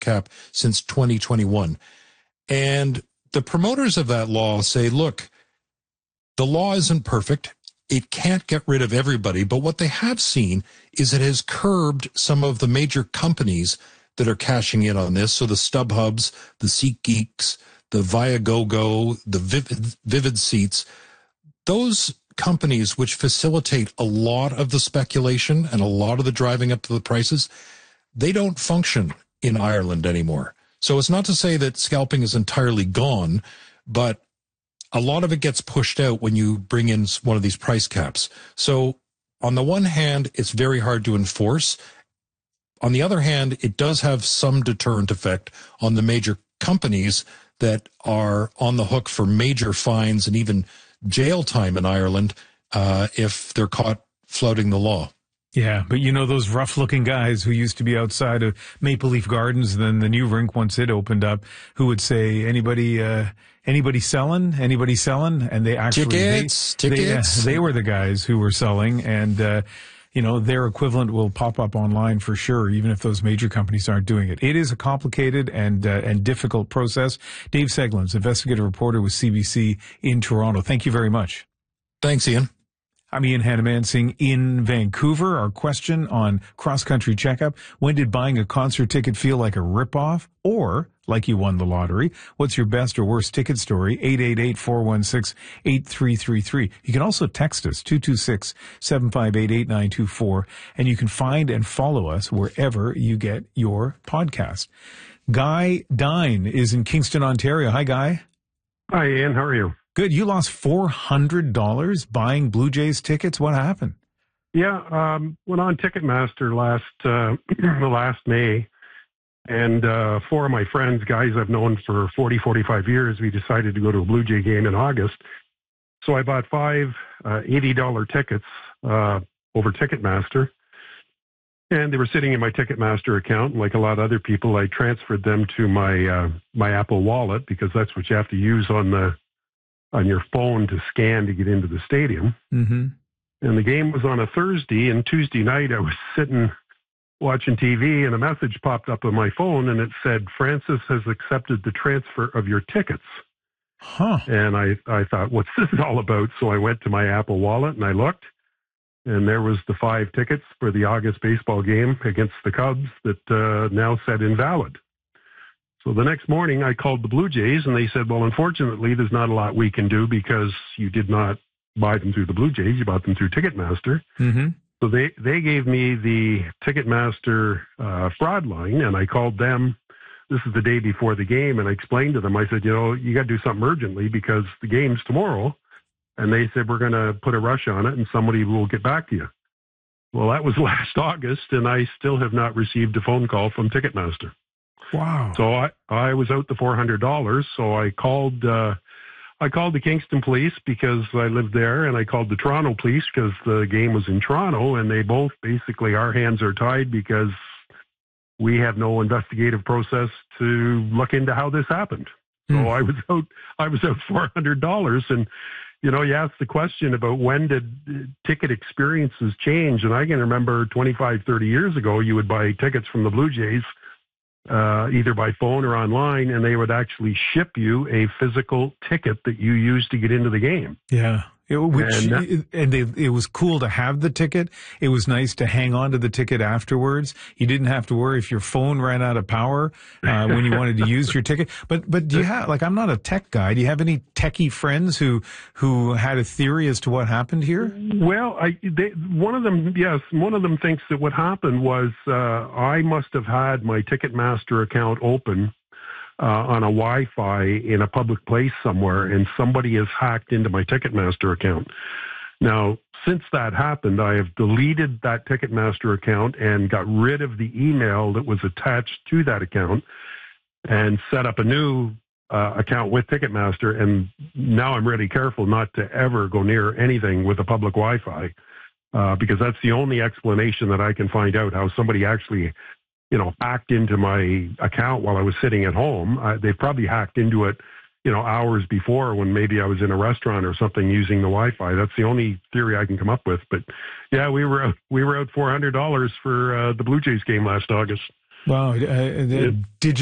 cap since 2021. And the promoters of that law say, look, the law isn't perfect. It can't get rid of everybody. But what they have seen is it has curbed some of the major companies that are cashing in on this. So the StubHubs, the SeatGeeks, the Viagogo, the Vivid Seats, those companies which facilitate a lot of the speculation and a lot of the driving up to the prices, they don't function in Ireland anymore. So it's not to say that scalping is entirely gone, but a lot of it gets pushed out when you bring in one of these price caps. So on the one hand, it's very hard to enforce. On the other hand, it does have some deterrent effect on the major companies that are on the hook for major fines and even jail time in Ireland if they're caught flouting the law. Yeah, but you know those rough-looking guys who used to be outside of Maple Leaf Gardens, then the new rink once it opened up, who would say, anybody selling? Anybody selling? And they actually... Tickets. They were the guys who were selling, and... their equivalent will pop up online for sure, even if those major companies aren't doing it. It is a complicated and difficult process. Dave Seglins, investigative reporter with CBC in Toronto. Thank you very much. Thanks, Ian. I'm Ian Hannamansing in Vancouver. Our question on Cross Country Checkup: when did buying a concert ticket feel like a ripoff or like you won the lottery? What's your best or worst ticket story? 888-416-8333. You can also text us, 226-758-8924, and you can find and follow us wherever you get your podcast. Guy Dine is in Kingston, Ontario. Hi, Guy. Hi, Ian. How are you? Good. You lost $400 buying Blue Jays tickets. What happened? Yeah, went on Ticketmaster last May, and four of my friends, guys I've known for 45 years, we decided to go to a Blue Jay game in August. So I bought five $80 tickets over Ticketmaster, and they were sitting in my Ticketmaster account. Like a lot of other people, I transferred them to my Apple Wallet, because that's what you have to use on your phone to scan to get into the stadium. Mm-hmm. And the game was on a Thursday, and Tuesday night I was sitting watching TV, and a message popped up on my phone, and it said, Francis has accepted the transfer of your tickets. Huh. And I thought, what's this all about? So I went to my Apple Wallet and I looked, and there was the 5 tickets for the August baseball game against the Cubs that now said invalid. So the next morning I called the Blue Jays, and they said, well, unfortunately, there's not a lot we can do because you did not buy them through the Blue Jays. You bought them through Ticketmaster. Mm-hmm. So they gave me the Ticketmaster fraud line, and I called them. This is the day before the game, and I explained to them, I said, you got to do something urgently because the game's tomorrow. And they said, we're going to put a rush on it, and somebody will get back to you. Well, that was last August, and I still have not received a phone call from Ticketmaster. Wow. So I was out the $400. So I called the Kingston police because I lived there, and I called the Toronto police because the game was in Toronto, and they both basically, our hands are tied because we have no investigative process to look into how this happened. So I was out $400, and you asked the question about when did ticket experiences change, and I can remember 25, 30 years ago, you would buy tickets from the Blue Jays either by phone or online, and they would actually ship you a physical ticket that you used to get into the game. Yeah. It was cool to have the ticket. It was nice to hang on to the ticket afterwards. You didn't have to worry if your phone ran out of power when you wanted to use your ticket. But do you have, I'm not a tech guy. Do you have any techie friends who had a theory as to what happened here? Well, one of them thinks that what happened was I must have had my Ticketmaster account open on a Wi-Fi in a public place somewhere, and somebody has hacked into my Ticketmaster account. Now, since that happened, I have deleted that Ticketmaster account and got rid of the email that was attached to that account and set up a new account with Ticketmaster. And now I'm really careful not to ever go near anything with a public Wi-Fi because that's the only explanation that I can find out how somebody actually hacked into my account while I was sitting at home. They probably hacked into it, hours before when maybe I was in a restaurant or something using the Wi-Fi. That's the only theory I can come up with. But yeah, we were out $400 for the Blue Jays game last August. Wow. Did